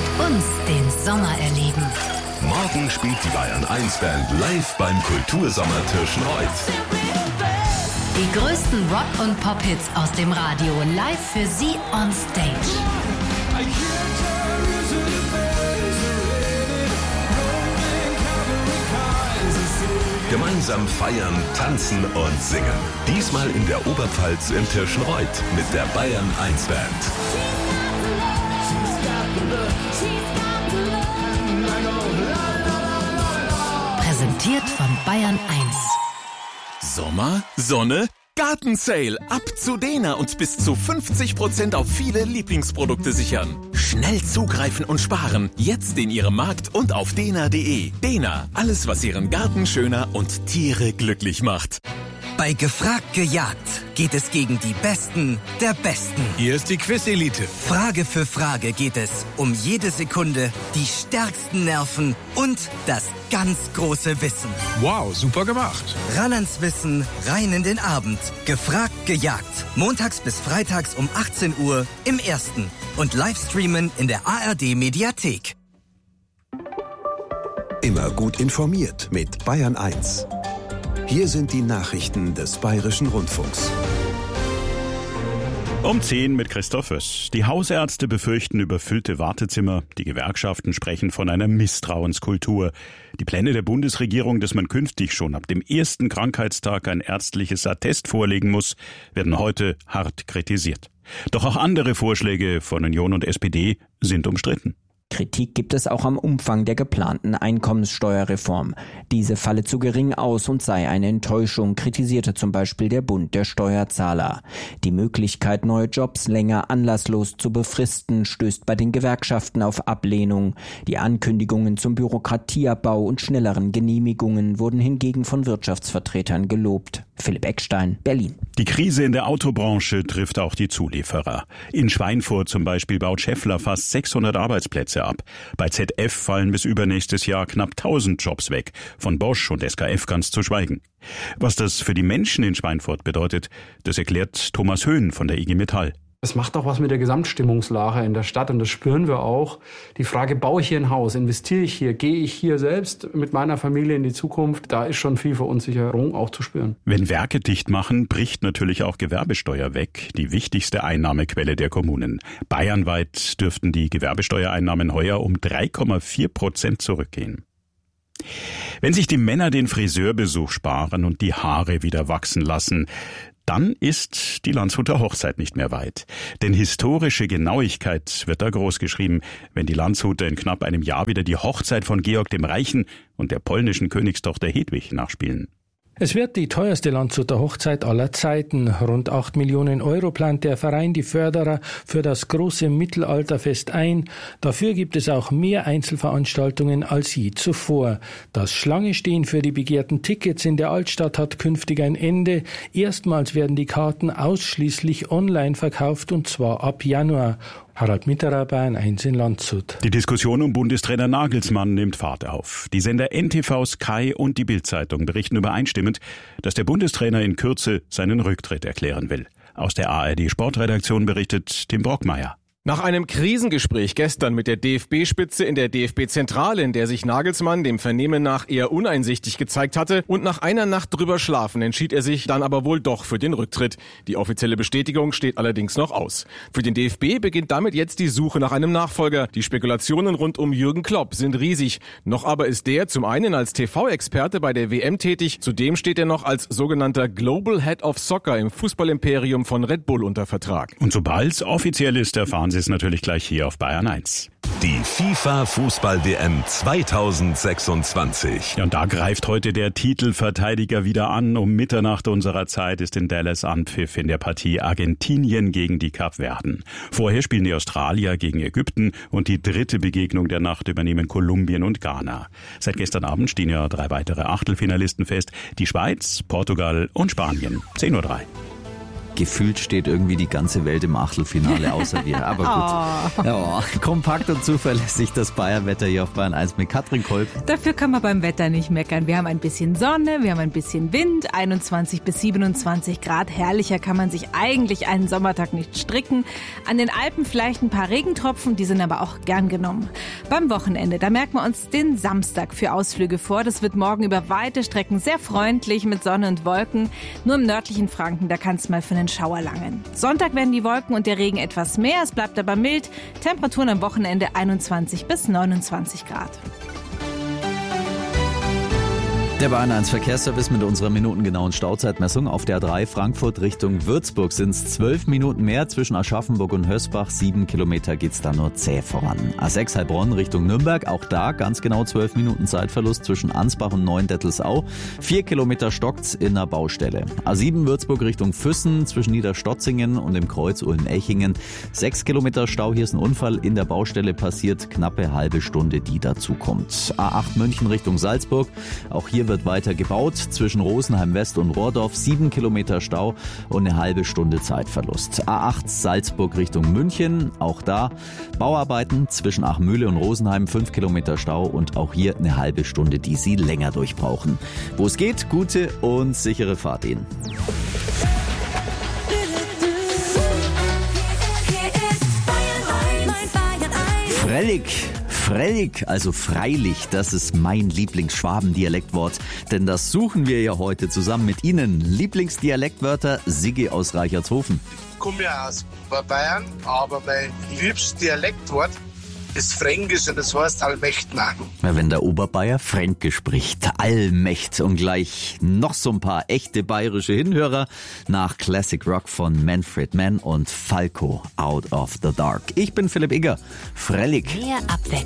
mit uns den Sommer erleben. Morgen spielt die Bayern 1 Band live beim Kultursommertisch Reuth. Die größten Rock- und Pop-Hits aus dem Radio live für Sie on Stage. Gemeinsam feiern, tanzen und singen. Diesmal in der Oberpfalz im Tirschenreuth mit der Bayern 1 Band. Präsentiert von Bayern 1. Sommer, Sonne, Gartensale. Ab zu Dena und bis zu 50% auf viele Lieblingsprodukte sichern. Schnell zugreifen und sparen. Jetzt in Ihrem Markt und auf dena.de. Dena, alles was Ihren Garten schöner und Tiere glücklich macht. Bei Gefragt gejagt geht es gegen die Besten der Besten. Hier ist die Quiz-Elite. Frage für Frage geht es um jede Sekunde, die stärksten Nerven und das ganz große Wissen. Wow, super gemacht. Ran ans Wissen, rein in den Abend. Gefragt gejagt. Montags bis freitags um 18 Uhr im Ersten. Und Livestreamen in der ARD-Mediathek. Immer gut informiert mit Bayern 1. Hier sind die Nachrichten des Bayerischen Rundfunks. Um 10 mit Christoph Föss. Die Hausärzte befürchten überfüllte Wartezimmer. Die Gewerkschaften sprechen von einer Misstrauenskultur. Die Pläne der Bundesregierung, dass man künftig schon ab dem ersten Krankheitstag ein ärztliches Attest vorlegen muss, werden heute hart kritisiert. Doch auch andere Vorschläge von Union und SPD sind umstritten. Kritik gibt es auch am Umfang der geplanten Einkommenssteuerreform. Diese falle zu gering aus und sei eine Enttäuschung, kritisierte zum Beispiel der Bund der Steuerzahler. Die Möglichkeit, neue Jobs länger anlasslos zu befristen, stößt bei den Gewerkschaften auf Ablehnung. Die Ankündigungen zum Bürokratieabbau und schnelleren Genehmigungen wurden hingegen von Wirtschaftsvertretern gelobt. Philipp Eckstein, Berlin. Die Krise in der Autobranche trifft auch die Zulieferer. In Schweinfurt zum Beispiel baut Schaeffler fast 600 Arbeitsplätze ab. Bei ZF fallen bis übernächstes Jahr knapp 1000 Jobs weg. Von Bosch und SKF ganz zu schweigen. Was das für die Menschen in Schweinfurt bedeutet, das erklärt Thomas Höhn von der IG Metall. Es macht auch was mit der Gesamtstimmungslage in der Stadt und das spüren wir auch. Die Frage, baue ich hier ein Haus, investiere ich hier, gehe ich hier selbst mit meiner Familie in die Zukunft, da ist schon viel Verunsicherung auch zu spüren. Wenn Werke dicht machen, bricht natürlich auch Gewerbesteuer weg, die wichtigste Einnahmequelle der Kommunen. Bayernweit dürften die Gewerbesteuereinnahmen heuer um 3,4% zurückgehen. Wenn sich die Männer den Friseurbesuch sparen und die Haare wieder wachsen lassen, dann ist die Landshuter Hochzeit nicht mehr weit. Denn historische Genauigkeit wird da groß geschrieben, wenn die Landshuter in knapp einem Jahr wieder die Hochzeit von Georg dem Reichen und der polnischen Königstochter Hedwig nachspielen. Es wird die teuerste Landshuter Hochzeit aller Zeiten. Rund 8 Millionen Euro plant der Verein die Förderer für das große Mittelalterfest ein. Dafür gibt es auch mehr Einzelveranstaltungen als je zuvor. Das Schlange-Stehen für die begehrten Tickets in der Altstadt hat künftig ein Ende. Erstmals werden die Karten ausschließlich online verkauft und zwar ab Januar. Harald Mitterer, Bayern 1 in Landshut. Die Diskussion um Bundestrainer Nagelsmann nimmt Fahrt auf. Die Sender NTV, Sky und die Bild-Zeitung berichten übereinstimmend, dass der Bundestrainer in Kürze seinen Rücktritt erklären will. Aus der ARD-Sportredaktion berichtet Tim Brockmeier. Nach einem Krisengespräch gestern mit der DFB-Spitze in der DFB-Zentrale, in der sich Nagelsmann dem Vernehmen nach eher uneinsichtig gezeigt hatte und nach einer Nacht drüber schlafen, entschied er sich dann aber wohl doch für den Rücktritt. Die offizielle Bestätigung steht allerdings noch aus. Für den DFB beginnt damit jetzt die Suche nach einem Nachfolger. Die Spekulationen rund um Jürgen Klopp sind riesig. Noch aber ist der zum einen als TV-Experte bei der WM tätig, zudem steht er noch als sogenannter Global Head of Soccer im Fußballimperium von Red Bull unter Vertrag. Und sobald es offiziell ist, erfahren Sie es natürlich gleich hier auf Bayern 1. Die FIFA-Fußball-WM 2026. Ja, und da greift heute der Titelverteidiger wieder an. Um Mitternacht unserer Zeit ist in Dallas Anpfiff in der Partie Argentinien gegen die Kapverden. Vorher spielen die Australier gegen Ägypten und die dritte Begegnung der Nacht übernehmen Kolumbien und Ghana. Seit gestern Abend stehen ja 3 weitere Achtelfinalisten fest. Die Schweiz, Portugal und Spanien. 10:03 Uhr. Gefühlt steht irgendwie die ganze Welt im Achtelfinale außer wir. Aber gut. Ja, kompakt und zuverlässig das Bayernwetter hier auf Bayern 1 mit Katrin Kolb. Dafür kann man beim Wetter nicht meckern. Wir haben ein bisschen Sonne, wir haben ein bisschen Wind, 21 bis 27 Grad. Herrlicher kann man sich eigentlich einen Sommertag nicht stricken. An den Alpen vielleicht ein paar Regentropfen, die sind aber auch gern genommen. Beim Wochenende, da merken wir uns den Samstag für Ausflüge vor. Das wird morgen über weite Strecken sehr freundlich mit Sonne und Wolken. Nur im nördlichen Franken, da kann es mal für einen Schauer langen. Sonntag werden die Wolken und der Regen etwas mehr, es bleibt aber mild. Temperaturen am Wochenende 21 bis 29 Grad. Der Bayern 1 Verkehrsservice mit unserer minutengenauen Stauzeitmessung. Auf der A3 Frankfurt Richtung Würzburg sind es 12 Minuten mehr. Zwischen Aschaffenburg und Hösbach 7 Kilometer geht's da nur zäh voran. A6 Heilbronn Richtung Nürnberg, auch da ganz genau 12 Minuten Zeitverlust zwischen Ansbach und Neuendettelsau. 4 Kilometer stockt's in der Baustelle. A7 Würzburg Richtung Füssen zwischen Niederstotzingen und dem Kreuz Ulm-Echingen. 6 Kilometer Stau, hier ist ein Unfall in der Baustelle passiert. Knappe halbe Stunde, die dazu kommt. A8 München Richtung Salzburg, auch hier wird weiter gebaut. Zwischen Rosenheim West und Rohrdorf 7 Kilometer Stau und eine halbe Stunde Zeitverlust. A8 Salzburg Richtung München, auch da Bauarbeiten zwischen Achmühle und Rosenheim 5 Kilometer Stau und auch hier eine halbe Stunde, die Sie länger durchbrauchen. Wo es geht, gute und sichere Fahrt Ihnen. Frellig, also freilich, das ist mein Lieblingsschwabendialektwort, denn das suchen wir ja heute zusammen mit Ihnen. Lieblingsdialektwörter, Siggi aus Reichertshofen. Ich komme ja aus Oberbayern, aber mein liebstes Dialektwort ist Fränkisch und das heißt Allmächtner. Ja, wenn der Oberbayer Fränkisch spricht, Allmächt und gleich noch so ein paar echte bayerische Hinhörer nach Classic Rock von Manfred Mann und Falco, Out of the Dark. Ich bin Philipp Igger, Frellig. Mehr Abwechslung.